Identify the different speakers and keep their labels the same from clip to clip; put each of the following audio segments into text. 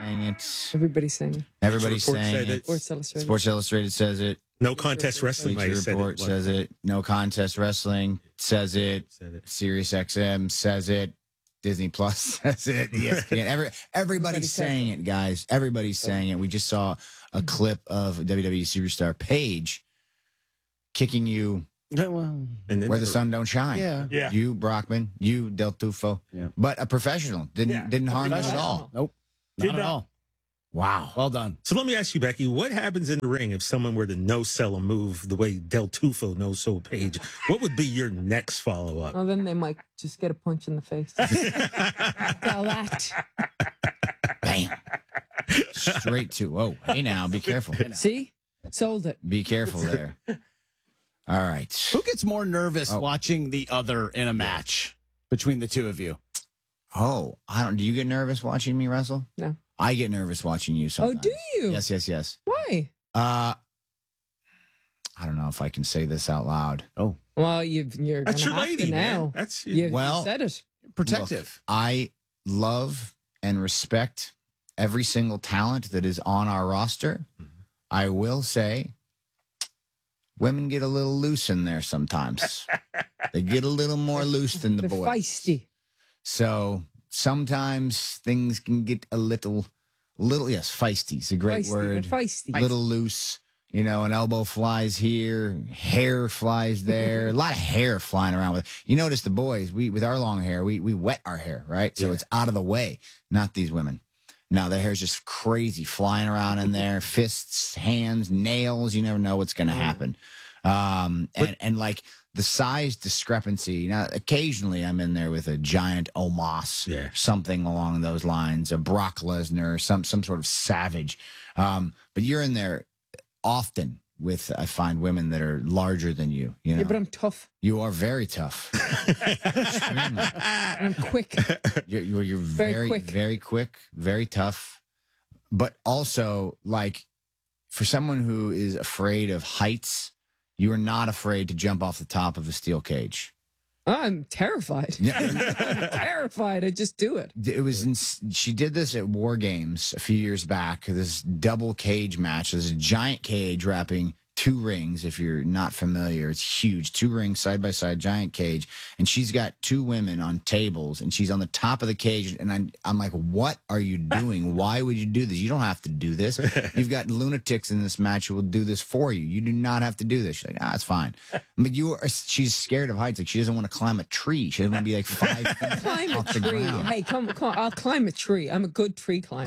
Speaker 1: saying it.
Speaker 2: Everybody's saying it.
Speaker 1: Everybody's
Speaker 3: Report
Speaker 1: saying
Speaker 3: said
Speaker 1: it.
Speaker 3: it.
Speaker 2: Sports Illustrated.
Speaker 1: Sports Illustrated says it.
Speaker 3: No Contest Wrestling might
Speaker 1: Bleacher
Speaker 3: have said
Speaker 1: Report
Speaker 3: it.
Speaker 1: says it. No Contest Wrestling says it.
Speaker 3: Said it.
Speaker 1: Sirius XM says it. Disney Plus says it. ESPN. Everybody's saying it, guys. Everybody's saying it. We just saw a clip of WWE superstar Paige kicking you
Speaker 3: And then
Speaker 1: where the sun don't shine.
Speaker 3: Yeah.
Speaker 1: You, Brockman. You, Del Tufo.
Speaker 4: Yeah.
Speaker 1: But a professional. Didn't harm you at all.
Speaker 4: Nope.
Speaker 3: Did
Speaker 4: Not at
Speaker 3: not.
Speaker 4: all.
Speaker 1: Wow.
Speaker 4: Well done.
Speaker 3: So let me ask you, Becky, what happens in the ring if someone were to no-sell a move the way Del Tufo no-sold Paige? What would be your next follow-up?
Speaker 2: Well, then they might just get a punch in the face. Tell that.
Speaker 1: Bam. Straight to. Oh, hey now, be careful.
Speaker 2: See? Sold it.
Speaker 1: Be careful there. All right.
Speaker 4: Who gets more nervous
Speaker 1: Oh.
Speaker 4: watching the other in a match between the two of you?
Speaker 1: Oh, I don't. Do you get nervous watching me wrestle?
Speaker 2: No.
Speaker 1: I get nervous watching you sometimes.
Speaker 2: Oh, do you?
Speaker 1: Yes.
Speaker 2: Why?
Speaker 1: I don't know if I can say this out loud.
Speaker 4: Oh,
Speaker 2: Well, you're
Speaker 3: That's
Speaker 2: gonna
Speaker 3: your
Speaker 2: have
Speaker 3: lady,
Speaker 2: to
Speaker 3: man.
Speaker 2: now.
Speaker 3: That's
Speaker 2: You
Speaker 1: Well-
Speaker 2: said it.
Speaker 4: protective.
Speaker 1: Look, I love and respect every single talent that is on our roster. I will say, women get a little loose in there sometimes. They get a little more loose than the
Speaker 2: They're
Speaker 1: boys.
Speaker 2: feisty.
Speaker 1: So sometimes things can get a little, yes, feisty is a great
Speaker 2: Feisty.
Speaker 1: word.
Speaker 2: They're feisty.
Speaker 1: Little loose. You know, an elbow flies here, hair flies there, a lot of hair flying around. You notice the boys, with our long hair, we wet our hair, right? So it's out of the way. Not these women. No, their hair's just crazy, flying around in there, fists, hands, nails. You never know what's going to happen. And like the size discrepancy. Now, occasionally I'm in there with a giant Omos,
Speaker 3: Yeah.
Speaker 1: something along those lines, a Brock Lesnar, some sort of savage. But you're in there often with, I find, women that are larger than you. You know,
Speaker 2: Yeah, but I'm tough.
Speaker 1: you are very tough. Extremely.
Speaker 2: And I'm quick.
Speaker 1: You're
Speaker 2: Very quick.
Speaker 1: very quick, very tough. But also, like, for someone who is afraid of heights, you are not afraid to jump off the top of a steel cage.
Speaker 2: I'm terrified. I'm terrified. I just do it.
Speaker 1: It was she did this at War Games a few years back. This double cage match. There's a giant cage wrapping 2 rings. If you're not familiar, it's huge. 2 rings side by side, giant cage. And she's got 2 women on tables, and she's on the top of the cage. And I'm like, what are you doing? Why would you do this? You don't have to do this. You've got lunatics in this match who will do this for you. You do not have to do this. She's like, it's fine. But she's scared of heights. Like, she doesn't want to climb a tree. She doesn't want to be like 5 feet
Speaker 2: Climb a
Speaker 1: off the
Speaker 2: tree.
Speaker 1: ground.
Speaker 2: Hey, come. I'll climb a tree. I'm a good tree climber.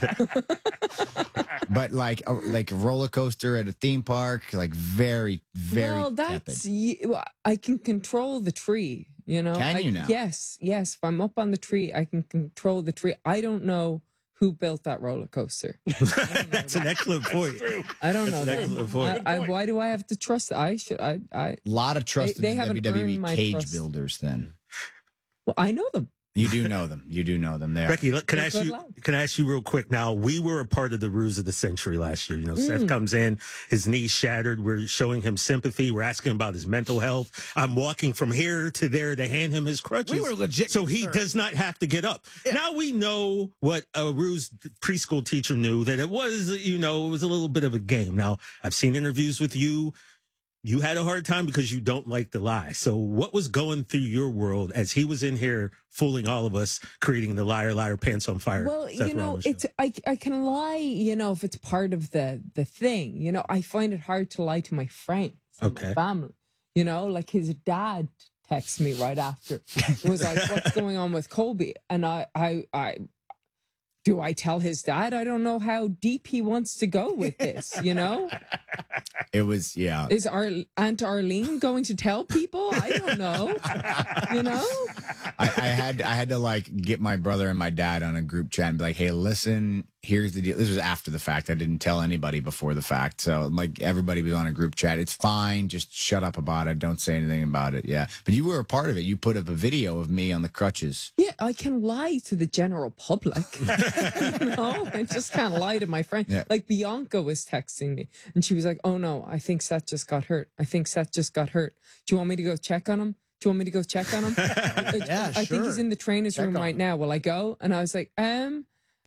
Speaker 1: But like a roller coaster at a theme park, like very, very
Speaker 2: well, that's I can control the tree. You know,
Speaker 1: Can you now?
Speaker 2: Yes. If I'm up on the tree, I can control the tree. I don't know who built that roller coaster.
Speaker 3: That's an excellent point.
Speaker 2: I don't know.
Speaker 3: That's an
Speaker 2: that.
Speaker 3: excellent point.
Speaker 2: Why do I have to trust? I should. I.
Speaker 1: A lot of trust
Speaker 2: They
Speaker 1: in
Speaker 2: haven't
Speaker 1: WWE
Speaker 2: earned my
Speaker 1: cage
Speaker 2: trust.
Speaker 1: builders. Then
Speaker 2: Well, I know them.
Speaker 1: you do know them. You do know them. There.
Speaker 3: Becky, can I
Speaker 2: They're
Speaker 3: ask
Speaker 2: good
Speaker 3: you?
Speaker 2: lads.
Speaker 3: Can I ask you real quick? Now, we were a part of the ruse of the century last year. You know, Seth comes in, his knee shattered. We're showing him sympathy. We're asking about his mental health. I'm walking from here to there to hand him his crutches.
Speaker 4: We were legit
Speaker 3: so he
Speaker 4: concerned.
Speaker 3: does not have to get up. Now we know what a ruse preschool teacher knew, that it was, it was a little bit of a game. Now, I've seen interviews with you. You had a hard time because you don't like to lie. So what was going through your world as he was in here fooling all of us, creating the liar, pants on fire?
Speaker 2: Well,
Speaker 3: Seth Rollins show?
Speaker 2: it's I can lie, if it's part of the thing. I find it hard to lie to my friends, and
Speaker 3: Okay.
Speaker 2: my family. Like his dad texted me right after. It was like, "What's going on with Kobe?" And I do I tell his dad? I don't know how deep he wants to go with this.
Speaker 1: It was
Speaker 2: Is our Aunt Arlene going to tell people? I don't know.
Speaker 1: I had to like get my brother and my dad on a group chat and be like, hey, listen, here's the deal. This was after the fact. I didn't tell anybody before the fact. So like everybody was on a group chat. It's fine. Just shut up about it. Don't say anything about it. Yeah. But you were a part of it. You put up a video of me on the crutches.
Speaker 2: Yeah, I can lie to the general public. I just can't lie to my friend.
Speaker 1: Yeah.
Speaker 2: Like Bianca was texting me and she was like, "Oh no, I think Seth just got hurt. Do you want me to go check on him?
Speaker 4: Yeah,
Speaker 2: I think he's in the trainer's room
Speaker 4: on
Speaker 2: right
Speaker 4: him.
Speaker 2: now. Will I go?" And I was like,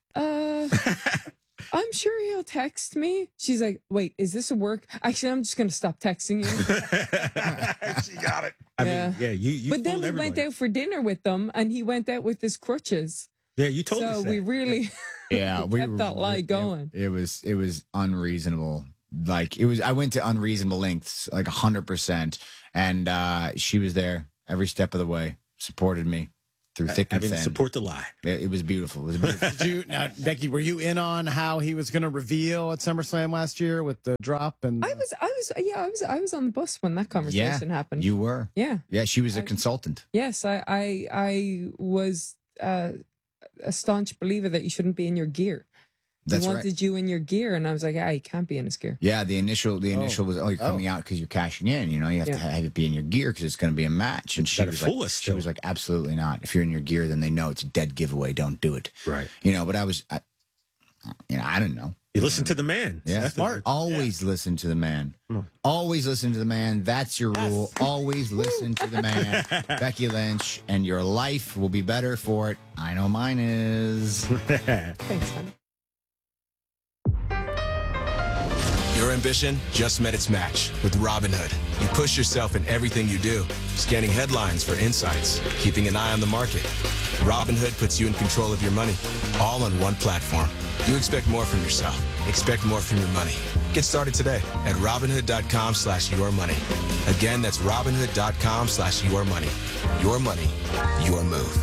Speaker 2: I'm sure he'll text me. She's like, wait, is this a work? Actually, I'm just going to stop texting you.
Speaker 3: She got it. I mean, yeah, you
Speaker 2: But then
Speaker 3: fooled
Speaker 2: we
Speaker 3: everybody.
Speaker 2: went out for dinner with them, and he went out with his crutches.
Speaker 3: Yeah, you told us
Speaker 2: So
Speaker 3: that.
Speaker 2: we really
Speaker 1: Yeah,
Speaker 2: we kept that lie going.
Speaker 1: It was unreasonable. Like it was. I went to unreasonable lengths, like 100%, and she was there every step of the way, supported me through thick
Speaker 3: I
Speaker 1: and
Speaker 3: didn't
Speaker 1: thin.
Speaker 3: support the lie.
Speaker 1: It was beautiful. It was beautiful.
Speaker 4: Did you, now, Becky, were you in on how he was going to reveal at SummerSlam last year with the drop? And
Speaker 2: I was on the bus when that conversation happened.
Speaker 1: You were.
Speaker 2: Yeah.
Speaker 1: Yeah, she was a consultant.
Speaker 2: Yes, I was a staunch believer that you shouldn't be in your gear.
Speaker 1: That's
Speaker 2: he
Speaker 1: right.
Speaker 2: wanted you in your gear, and I was like, he can't be in his gear.
Speaker 1: Yeah, the initial was, you're coming out because you're cashing in. You know, you have to
Speaker 2: Yeah.
Speaker 1: have it be in your gear because it's going to be a match. And she
Speaker 3: Better
Speaker 1: was
Speaker 3: fool
Speaker 1: like,
Speaker 3: us
Speaker 1: she
Speaker 3: still.
Speaker 1: was like, absolutely not. If you're in your gear, then they know it's a dead giveaway. Don't do it.
Speaker 3: Right.
Speaker 1: You know, but I didn't know.
Speaker 3: You listen to the man.
Speaker 1: Yeah,
Speaker 3: That's
Speaker 1: smart. Always listen to the man. Always listen to the man. That's your rule. Always listen to the man, Becky Lynch, and your life will be better for it. I know mine is.
Speaker 2: Thanks, honey.
Speaker 5: Your ambition just met its match with Robinhood. You push yourself in everything you do, scanning headlines for insights, keeping an eye on the market. Robinhood puts you in control of your money, all on one platform. You expect more from yourself. Expect more from your money. Get started today at Robinhood.com/yourmoney. Again, that's Robinhood.com/yourmoney. Your money, your move.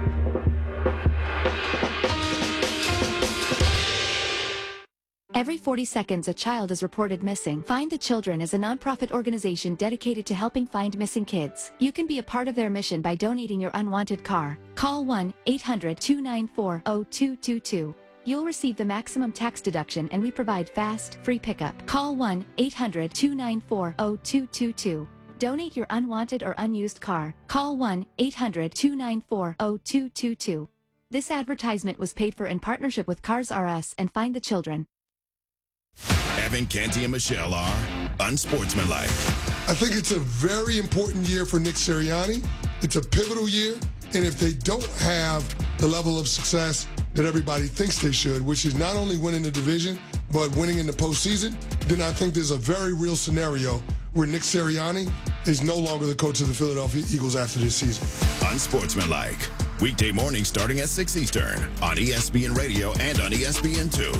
Speaker 6: Every 40 seconds, a child is reported missing. Find the Children is a nonprofit organization dedicated to helping find missing kids. You can be a part of their mission by donating your unwanted car. Call 1-800-294-0222. You'll receive the maximum tax deduction, and we provide fast, free pickup. Call 1-800-294-0222. Donate your unwanted or unused car. Call 1-800-294-0222. This advertisement was paid for in partnership with Cars R Us and Find the Children.
Speaker 7: Evan, Canty, and Michelle are unsportsmanlike.
Speaker 8: I think it's a very important year for Nick Sirianni. It's a pivotal year, and if they don't have the level of success that everybody thinks they should, which is not only winning the division, but winning in the postseason, then I think there's a very real scenario where Nick Sirianni is no longer the coach of the Philadelphia Eagles after this season.
Speaker 7: Unsportsmanlike. Weekday mornings starting at 6 Eastern on ESPN Radio and on ESPN2.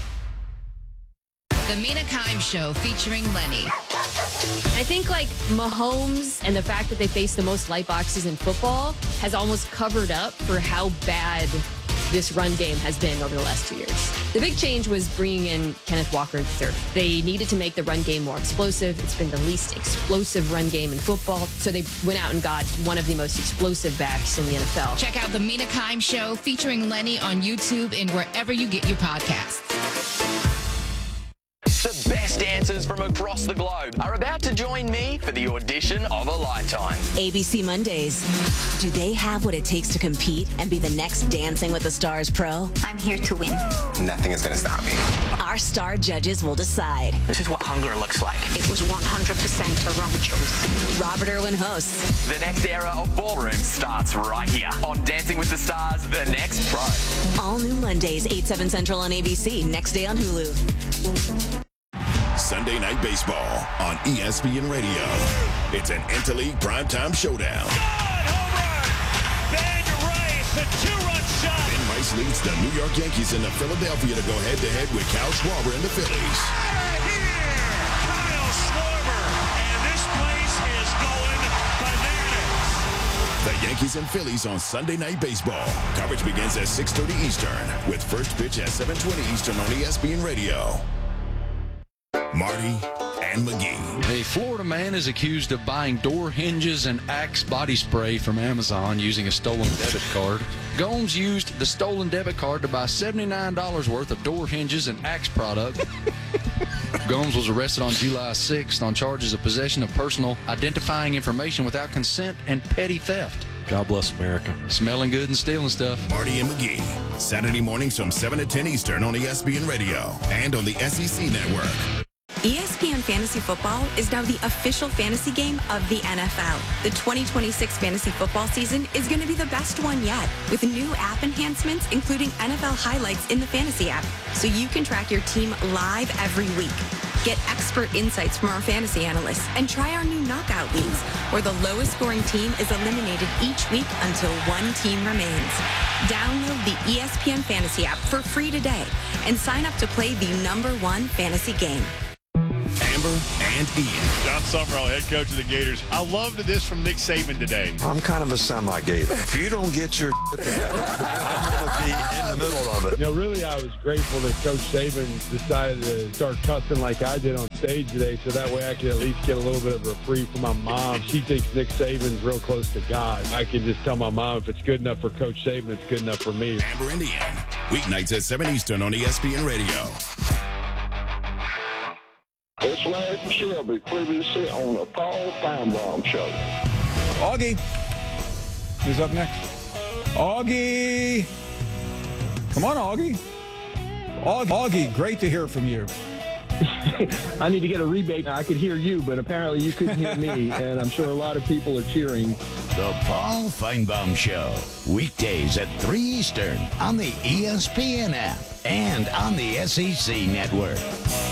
Speaker 9: The Mina Kimes Show featuring Lenny.
Speaker 10: I think like Mahomes and the fact that they face the most light boxes in football has almost covered up for how bad this run game has been over the last 2 years. The big change was bringing in Kenneth Walker III. They needed to make the run game more explosive. It's been the least explosive run game in football. So they went out and got one of the most explosive backs in the NFL.
Speaker 9: Check out The Mina Kimes Show featuring Lenny on YouTube and wherever you get your podcasts.
Speaker 11: The best dancers from across the globe are about to join me for the audition of a lifetime.
Speaker 12: ABC Mondays. Do they have what it takes to compete and be the next Dancing with the Stars pro?
Speaker 13: I'm here to win.
Speaker 11: Nothing is going to stop me.
Speaker 12: Our star judges will decide.
Speaker 11: This is what hunger looks like.
Speaker 13: It was 100% a wrong choice.
Speaker 12: Robert Irwin hosts.
Speaker 11: The next era of ballroom starts right here on Dancing with the Stars, The Next Pro.
Speaker 12: All new Mondays, 8/7 Central on ABC. Next day on Hulu.
Speaker 7: Sunday Night Baseball on ESPN Radio. It's an Interleague primetime showdown.
Speaker 14: Ben Rice, a two-run shot.
Speaker 7: Ben Rice leads the New York Yankees into Philadelphia to go head-to-head with Kyle Schwarber and the Phillies.
Speaker 14: Kyle Schwarber, and this place is going bananas.
Speaker 7: The Yankees and Phillies on Sunday Night Baseball. Coverage begins at 6:30 Eastern with first pitch at 7:20 Eastern on ESPN Radio. Marty and McGee.
Speaker 15: A Florida man is accused of buying door hinges and Axe body spray from Amazon using a stolen debit card. Gomes used the stolen debit card to buy $79 worth of door hinges and Axe product. Gomes was arrested on July 6th on charges of possession of personal identifying information without consent and petty theft. God bless America. Smelling good and stealing stuff.
Speaker 7: Marty and McGee. Saturday mornings from 7 to 10 Eastern on ESPN Radio and on the SEC Network.
Speaker 12: ESPN Fantasy Football is now the official fantasy game of the NFL. The 2026 fantasy football season is going to be the best one yet, with new app enhancements, including NFL highlights in the fantasy app, so you can track your team live every week. Get expert insights from our fantasy analysts and try our new knockout leagues, where the lowest scoring team is eliminated each week until one team remains. Download the ESPN Fantasy app for free today and sign up to play the #1 fantasy game.
Speaker 7: Amber and Ian.
Speaker 14: John Summerall, head coach of the Gators. I loved this from Nick Saban today.
Speaker 16: I'm kind of a semi-Gator. If you don't get your together, I'm going to be in the middle of it.
Speaker 17: You know, really, I was grateful that Coach Saban decided to start cussing like I did on stage today, so that way I could at least get a little bit of a reprieve from my mom. She thinks Nick Saban's real close to God. I can just tell my mom if it's good enough for Coach Saban, it's good enough for me.
Speaker 7: Amber and Ian. Weeknights at 7 Eastern on ESPN Radio.
Speaker 18: It's Larry Shelby, previously on the Paul Feinbaum Show.
Speaker 19: Augie. Who's up next? Augie. Come on, Augie. Augie, great to hear from you.
Speaker 20: I need to get a rebate. I could hear you, but apparently you couldn't hear me, and I'm sure a lot of people are cheering.
Speaker 21: The Paul Feinbaum Show, weekdays at 3 Eastern on the ESPN app and on the SEC Network.